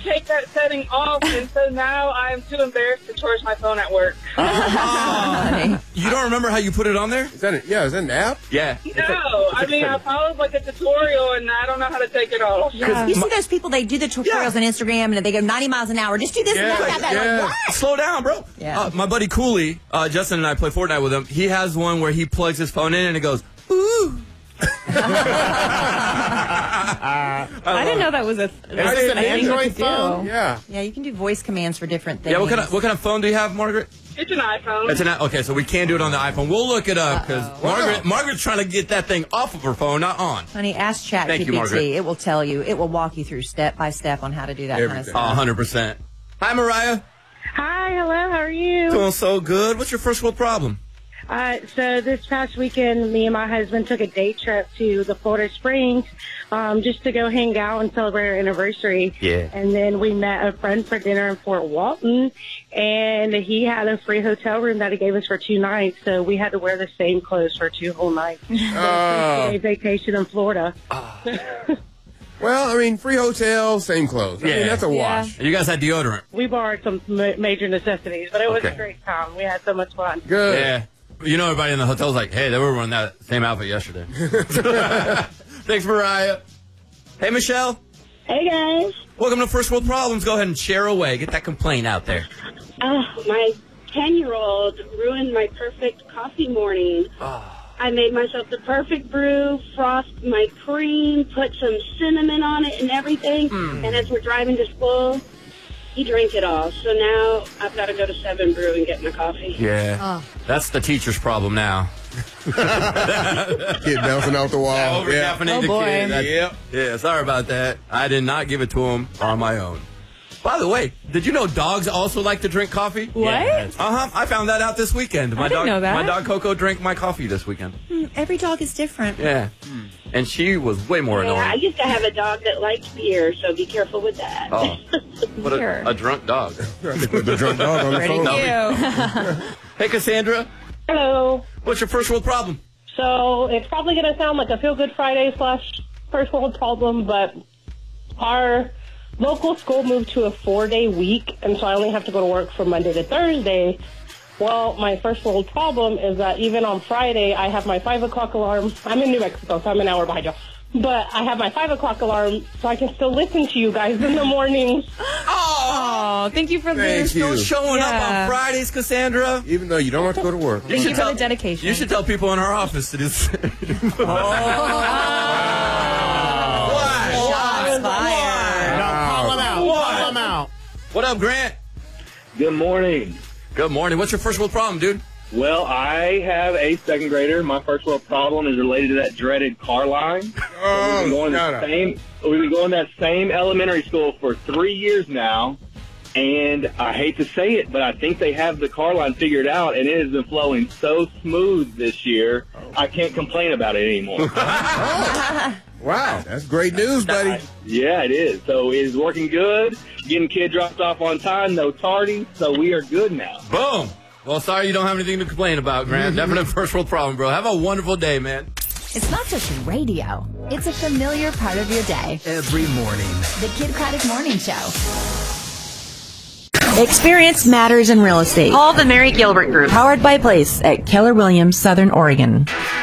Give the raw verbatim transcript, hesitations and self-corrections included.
take that setting off, and so now I'm too embarrassed to charge my phone at work. Oh. You don't remember how you put it on there? Is that a, yeah, is that an app? Yeah. No, I mean, I followed like a tutorial, and I don't know how to take it off. Yeah. You see those people, they do the tutorials yeah. on Instagram, and they go ninety miles an hour. Just do this yeah, and that. that. Yeah. Like, what? Slow down, bro. Yeah. Uh, my buddy Cooley, uh, Justin and I play Fortnite with him. He has one where he plugs his phone in, and it goes, ooh. I, I didn't know that was a, Is this an Android phone? Yeah. Yeah, you can do voice commands for different things. Yeah, what kind of what kind of phone do you have, Margaret? It's an iPhone. It's an okay, so we can do it on the iPhone. We'll look it up because Margaret Margaret's trying to get that thing off of her phone, not on. Honey, ask ChatGPT. It will tell you. It will walk you through step by step on how to do that Everything. kind of stuff. one hundred percent. Hi, Mariah. Hi, hello, how are you? Doing so good. What's your first world problem? Uh, so this past weekend, me and my husband took a day trip to the Florida Springs um, just to go hang out and celebrate our anniversary. Yeah. And then we met a friend for dinner in Fort Walton, and he had a free hotel room that he gave us for two nights, so we had to wear the same clothes for two whole nights. Oh. A vacation in Florida. Well, I mean, free hotel, same clothes. I Yeah. mean, that's a Yeah. wash. You guys had deodorant. We borrowed some ma- major necessities, but it was Okay. a great time. We had so much fun. Good. Yeah. You know, everybody in the hotel's like, hey, they were wearing that same outfit yesterday. Thanks, Mariah. Hey, Michelle. Hey, guys. Welcome to First World Problems. Go ahead and share away. Get that complaint out there. Uh, my ten-year-old ruined my perfect coffee morning. Oh. I made myself the perfect brew, frosted my cream, put some cinnamon on it and everything. Mm. And as we're driving to school, he drank it all. So now I've got to go to Seven Brew and get my coffee. Yeah. Oh. That's the teacher's problem now. Kid bouncing off the wall. Yeah, over Yeah. caffeinate Oh, the boy. kid. That's- Yep. Yeah, sorry about that. I did not give it to him on my own. By the way, did you know dogs also like to drink coffee? What? Uh huh. I found that out this weekend. My I didn't dog, know that. My dog Coco drank my coffee this weekend. Hmm, every dog is different. Yeah, and she was way more Yeah, I annoying. used to have a dog that liked beer, so be careful with that. Oh, what Beer. a, a drunk dog. The drunk dog on the Ready phone. to You. Hey, Cassandra, Hello. what's your first world problem? So it's probably going to sound like a feel-good Friday slash first world problem, but our local school moved to a four-day week, and so I only have to go to work from Monday to Thursday. Well, my first world problem is that even on Friday, I have my five o'clock alarm. I'm in New Mexico, so I'm an hour behind you. But I have my five o'clock alarm, so I can still listen to you guys in the mornings. Oh, thank you for Thank the you. Still showing up Yeah. on Fridays, Cassandra. Even though you don't have to go to work. Thank you for the dedication. You should tell people in our office to do the same. Shots fired. Call him out. Call him out. What up, Grant? Good morning. Good morning. What's your first world problem, dude? Well, I have a second grader. My first world problem is related to that dreaded car line. Oh, we've been going shut the up. same. We've been going to that same elementary school for three years now, and I hate to say it, but I think they have the car line figured out, and it has been flowing so smooth this year. I can't complain about it anymore. Wow, that's great news, buddy. Yeah, it is. So it is working good. Getting kid dropped off on time, no tardy. So we are good now. Boom. Well, sorry you don't have anything to complain about, Grant. Definite first world problem, bro. Have a wonderful day, man. It's not just radio. It's a familiar part of your day. Every morning. The Kid Craddock Morning Show. Experience matters in real estate. Call the Mary Gilbert Group. Powered by Place at Keller Williams, Southern Oregon.